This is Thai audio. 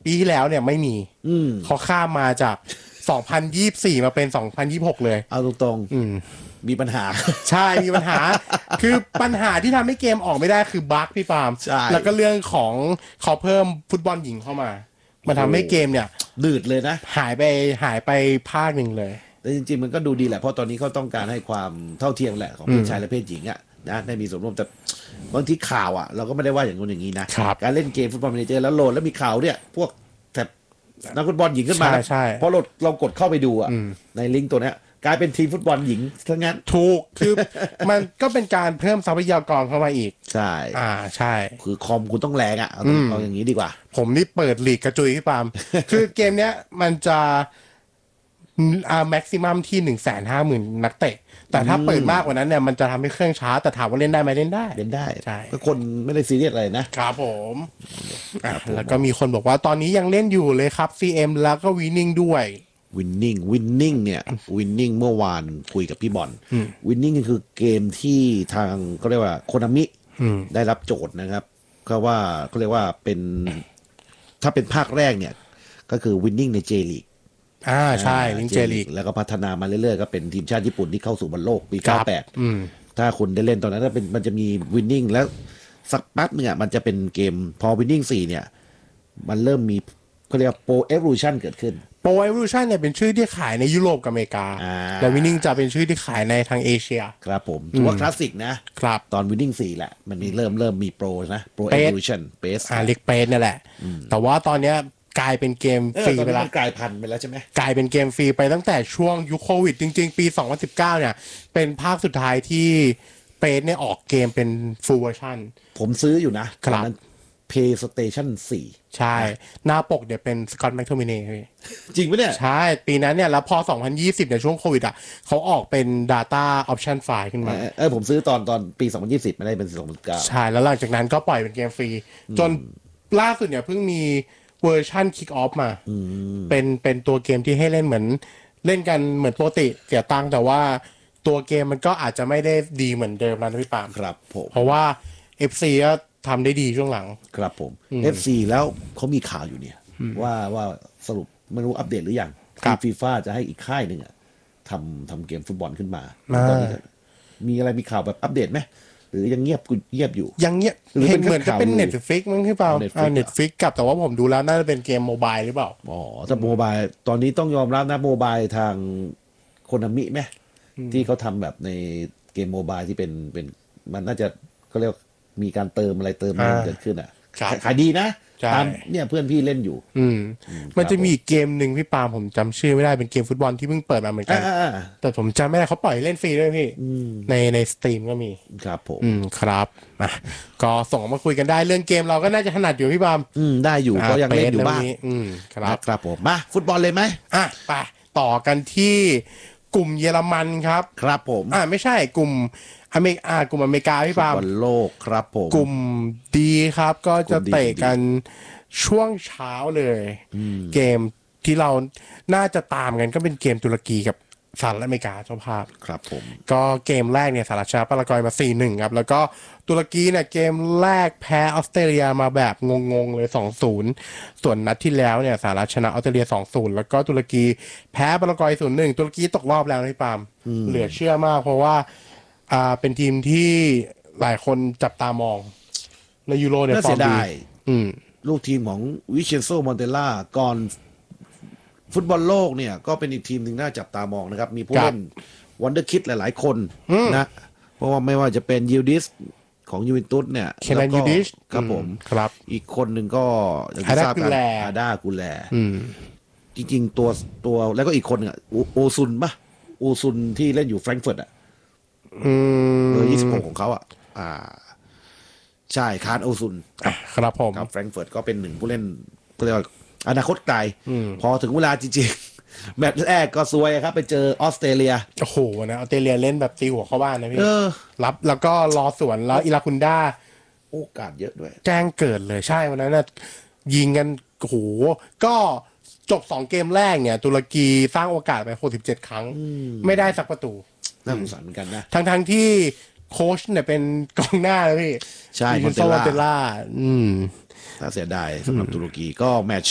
ปีที่แล้วเนี่ยไม่มีเขาข้ามมาจาก2024มาเป็น2026เลยเอาตรงๆมีปัญหาใช่มีปัญหาคือปัญหาที่ทำให้เกมออกไม่ได้คือบั๊กพี่ปาล์มแล้วก็เรื่องของเขาเพิ่มฟุตบอลหญิงเข้ามามันทำให้เกมเนี่ยดืดเลยนะหายไปภาคหนึ่งเลยแต่จริงๆมันก็ดูดีแหละเพราะตอนนี้เขาต้องการให้ความเท่าเทียมแหละของเพศชายและเพศหญิงอ่ะนะได้มีส่วนร่วมแต่บางทีข่าวอ่ะเราก็ไม่ได้ว่าอย่างนู้นอย่างนี้นะการเล่นเกมฟุตบอลแมเนเจอร์แล้วโหลดแล้วมีข่าวเนี่ยพวกแถบนักฟุตบอลหญิงขึ้นมาเพราะเรากดเข้าไปดูอ่ะในลิงก์ตัวเนี้ยกลายเป็นทีมฟุตบอลหญิงทั้งนั้นถูกคือมันก็เป็นการเพิ่มทรัพยากรเข้ามาอีกใช่ใช่คือคอมคุณต้องแรงอ่ะเอาอย่างนี้ดีกว่าผมนี่เปิดลีกกระจุยพี่ปาล์มคือเกมเนี้ยมันจะแม็กซิมัมที่150,000 นักเตะแต่ถ้าเปิดมากกว่านั้นเนี่ยมันจะทำให้เครื่องช้าแต่ถามว่าเล่นได้ไหมเล่นได้ใช่ก็คนไม่ได้ซีเรียสอะไรนะครับผมแล้วก็มีคนบอกว่าตอนนี้ยังเล่นอยู่เลยครับ CM แล้วก็วินนิ่งด้วยวินนิ่งเนี่ยวินนิ่งเมื่อวานคุยกับพี่บอลวินนิ่งคือเกมที่ทางเขาเรียกว่าโคนามิได้รับโจทย์นะครับก็ว่าเขาเรียกว่าเป็นถ้าเป็นภาคแรกเนี่ยก็คือวินนิ่งในเจลีกใช่ลิงเจลีกแล้วก็พัฒนามาเรื่อยๆก็เป็นทีมชาติญี่ปุ่นที่เข้าสู่บอลโลกปี98ถ้าคุณได้เล่นตอนนั้นมันจะมีวินนิ่งแล้วสักแป๊บนึงมันจะเป็นเกมพอวินนิ่ง4เนี่ยมันเริ่มมีเขาเรียกว่าโปรเอวอลูชันเกิดขึ้นโปรเอวอลูชันเนี่ยเป็นชื่อที่ขายในยุโรปกับอเมริกาแต่วินนิ่งจะเป็นชื่อที่ขายในทางเอเชียครับผมถือว่าคลาสสิกนะครับตอนวินนิ่ง4แหละมันมีเริ่มมีโปรนะโปรเอวอลูชันเปสเล็กเปสนี่แหละแต่ว่าตอนเนี้ยกลายเป็นเกมฟรีไปแล้วกลายพันธุ์ไปแล้วใช่ไหมกลายเป็นเกมฟรีไปตั้งแต่ช่วงยุคโควิดจริงๆปี2019เนี่ยเป็นภาคสุดท้ายที่เปสเนี่ยออกเกมเป็นฟูลเวอร์ชันผมซื้ออยู่นะครับPlayStation 4 ใช่หน้าปกเนี่ยเป็นสกอตต์แมคโทมิเน่จริงปะเนี่ยใช่ปีนั้นเนี่ยแล้วพอ2020เนี่ยช่วงโควิดเขาออกเป็น Data Option File ขึ้นมาผมซื้อตอนปี2020ไม่ได้เป็น2019 ใช่แล้วหลังจากนั้นก็ปล่อยเป็นเกมฟรีจนล่าสุดเนี่ยเพิ่งมีเวอร์ชัน Kick Off มาเป็นตัวเกมที่ให้เล่นเหมือนเล่นกันเหมือนปกติเสียตังค์แต่ว่าตัวเกมมันก็อาจจะไม่ได้ดีเหมือนเดิมนะพี่ปามครับผมเพราะว่า FC ก็ทำได้ดีช่วงหลังครับผม FC แล้วเขามีข่าวอยู่เนี่ยว่าสรุปไม่รู้อัปเดตหรือยังที่ฟีฟ่าจะให้อีกค่ายหนึ่งทำเกมฟุตบอลขึ้นมาตอนนี้มีอะไรมีข่าวแบบอัปเดตไหมหรือยังเงียบอยู่ยังเงียบเห็นเหมือนจะเป็น Netflix มั้งพี่เปล่าNetflix กับแต่ว่าผมดูแล้วน่าจะเป็นเกมโมบายหรือเปล่าถ้าโมบายตอนนี้ต้องยอมรับนะโมบายทางโคนามิไหมที่เขาทำแบบในเกมโมบายที่เป็นมันน่าจะเขาเรียกมีการเติมอะไรเกิดขึ้นขายดีนะตามเนี่ยเพื่อนพี่เล่นอยู่มันจะมีอีกเกมหนึ่งพี่ปาผมจำชื่อไม่ได้เป็นเกมฟุตบอลที่เพิ่งเปิดมาเหมือนกันแต่ผมจำไม่ได้เขาปล่อยเล่นฟรีด้วยพี่ในสตรีมก็มีครับผมครับก็ส่งมาคุยกันได้เรื่องเกมเราก็น่าจะถนัดอยู่พี่ปามได้อยู่ก็ยังเล่นอยู่บ้างครับผมมาฟุตบอลเลยไหมไปต่อกันที่กลุ่มเยอรมันครับครับผมไม่ใช่กลุ่มอเมริกาพี่ปาล์มบอลโลกครับผมกลุ่มดีครับก็จะเตะกันช่วงเช้าเลยเกมที่เราน่าจะตามกันก็เป็นเกมตุรกีกับสหรัฐอเมริกาเจ้าภาพครับผมก็เกมแรกเนี่ยสหรัฐชนะปารากวัยมา 4-1 ครับแล้วก็ตุรกีเนี่ยเกมแรกแพ้ออสเตรเลียมาแบบงงๆเลย 2-0 ส่วนนัดที่แล้วเนี่ยสหรัฐชนะออสเตรเลีย 2-0 แล้วก็ตุรกีแพ้ปารากวัย 0-1 ตุรกีตกรอบแล้วนะพี่ปาล์มเหลือเชื่อมากเพราะว่าเป็นทีมที่หลายคนจับตามองในยูโรเนี่ยฟอร์มดีลูกทีมของวิเชนโซมอนเตล่าก่อนฟุตบอลโลกเนี่ยก็เป็นอีกทีมหนึ่งน่าจับตามองนะครับมีผู้เล่นวันเดอร์คิดหลายๆคนนะเพราะว่าไม่ว่าจะเป็นยูดิสของยูเวนตุสเนี่ยเคนันยูดิสครับผมครับอีกคนหนึ่งก็อย่างที่ทราบกันอาดากูแลจริงๆตัวแล้วก็อีกคนนึงโอซุนป่ะโอซุนที่เล่นอยู่แฟรงก์เฟิร์ตเบอร์26ของเขาใช่คาร์โอซุนครับผมกับแฟรงก์เฟิร์ตก็เป็นหนึ่งผู้เล่นเรียกว่าอนาคตไกลพอถึงเวลาจริงๆแมตช์แรกก็ซวยครับไปเจอออสเตรเลียโอ้โหนะออสเตรเลียเล่นแบบตีหัวเข้าบ้านนะพี่รับแล้วก็รอสวนแล้วอิราคุนดาโอกาสเยอะด้วยแจ้งเกิดเลยใช่วันนั้นนะยิงกันโอ้โหก็จบ2เกมแรกเนี่ยตุรกีสร้างโอกาสไป67ครั้งไม่ได้สักประตูน่าสงสารกันนะทั้งที่โค้ชเนี่ยเป็นกองหน้าเลยพี่ใช่มอนเตล่าน่าเสียดายสำหรับตุรกีก็แมตช์